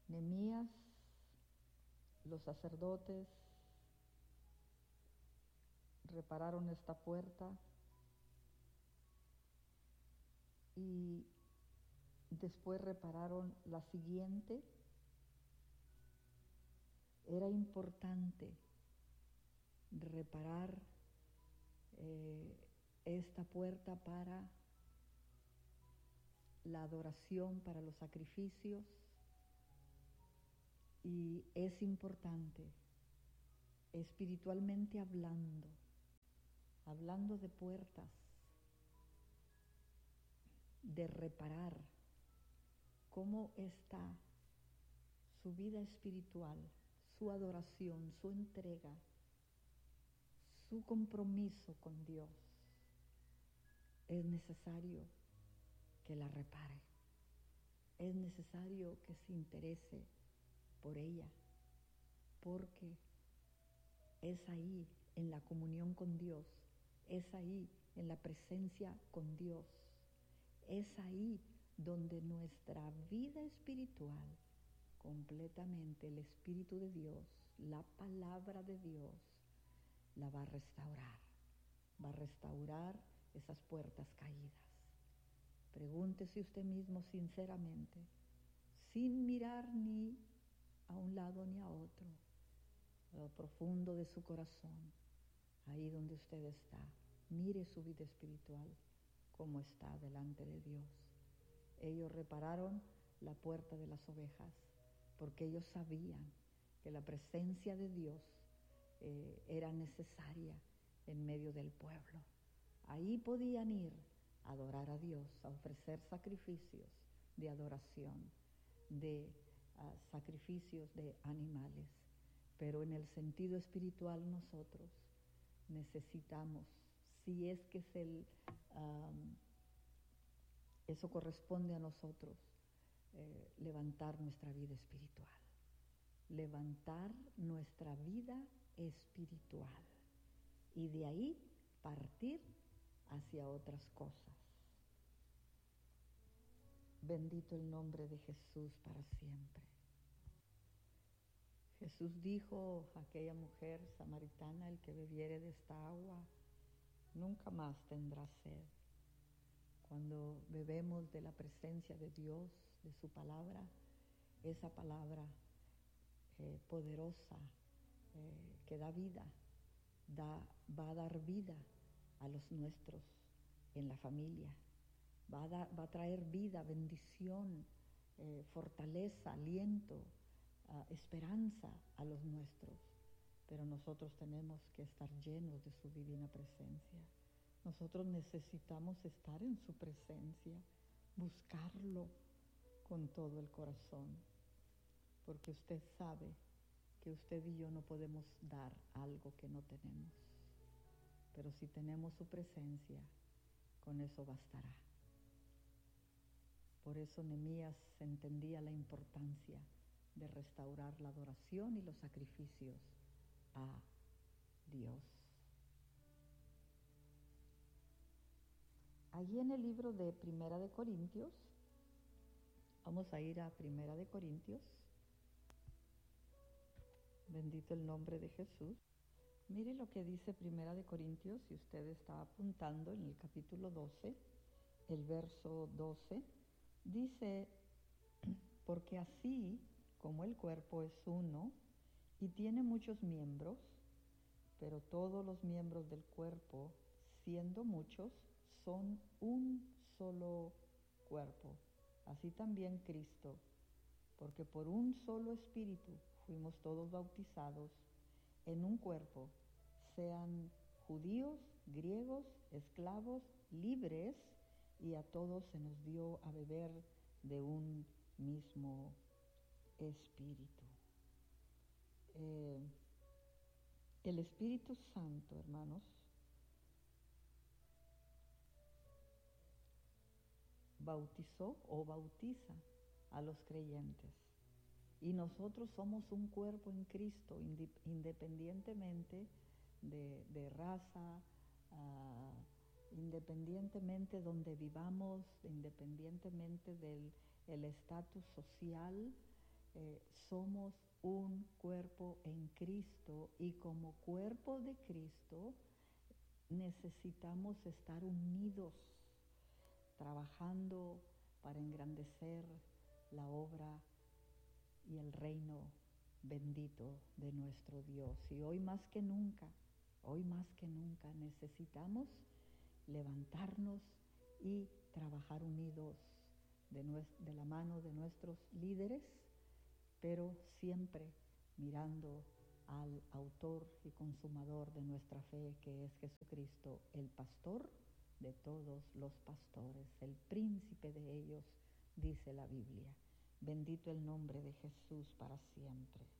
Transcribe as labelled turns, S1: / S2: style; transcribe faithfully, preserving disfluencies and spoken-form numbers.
S1: Nehemías, los sacerdotes repararon esta puerta y después repararon la siguiente. Era importante reparar eh, esta puerta para la adoración, para los sacrificios, y es importante, espiritualmente hablando, hablando de puertas, de reparar cómo está su vida espiritual, su adoración, su entrega, su compromiso con Dios. Es necesario que la repare, es necesario que se interese por ella, porque es ahí, en la comunión con Dios, es ahí, en la presencia con Dios, es ahí donde nuestra vida espiritual, completamente el Espíritu de Dios, la palabra de Dios, la va a restaurar, va a restaurar esas puertas caídas. Pregúntese usted mismo sinceramente, sin mirar ni a un lado ni a otro, a lo profundo de su corazón, ahí donde usted está, mire su vida espiritual, cómo está delante de Dios. Ellos repararon la puerta de las ovejas, porque ellos sabían que la presencia de Dios eh, era necesaria en medio del pueblo. Ahí podían ir a adorar a Dios, a ofrecer sacrificios de adoración, de uh, sacrificios de animales. Pero en el sentido espiritual nosotros necesitamos, si es que es el, um, eso corresponde a nosotros, eh, levantar nuestra vida espiritual, levantar nuestra vida espiritual y de ahí partir hacia otras cosas. Bendito el nombre de Jesús para siempre. Jesús dijo a aquella mujer samaritana, el que bebiere de esta agua nunca más tendrá sed. Cuando bebemos de la presencia de Dios, de su palabra, esa palabra eh, poderosa eh, que da vida, da, va a dar vida a los nuestros en la familia, va a, dar, va a traer vida, bendición, eh, fortaleza, aliento, uh, esperanza a los nuestros. Pero nosotros tenemos que estar llenos de su divina presencia. Nosotros necesitamos estar en su presencia, buscarlo con todo el corazón, porque usted sabe que usted y yo no podemos dar algo que no tenemos, pero si tenemos su presencia, con eso bastará. Por eso Nehemías entendía la importancia de restaurar la adoración y los sacrificios a Dios. Allí en el libro de Primera de Corintios, vamos a ir a Primera de Corintios, bendito el nombre de Jesús. Mire lo que dice Primera de Corintios, si usted está apuntando en el capítulo doce, el verso doce, dice, porque así como el cuerpo es uno y tiene muchos miembros, pero todos los miembros del cuerpo, siendo muchos, son un solo cuerpo. Así también Cristo, porque por un solo espíritu fuimos todos bautizados en un cuerpo, sean judíos, griegos, esclavos, libres, y a todos se nos dio a beber de un mismo espíritu. Eh, el Espíritu Santo, hermanos, bautizó o bautiza a los creyentes. Y nosotros somos un cuerpo en Cristo, independientemente de, de raza, uh, independientemente donde vivamos, independientemente del el estatus social, eh, somos un cuerpo en Cristo y como cuerpo de Cristo necesitamos estar unidos, trabajando para engrandecer la obra y el reino bendito de nuestro Dios. Y hoy más que nunca, hoy más que nunca necesitamos levantarnos y trabajar unidos de, de la mano de nuestros líderes, pero siempre mirando al autor y consumador de nuestra fe, que es Jesucristo, el pastor de todos los pastores, el príncipe de ellos, dice la Biblia. Bendito el nombre de Jesús para siempre.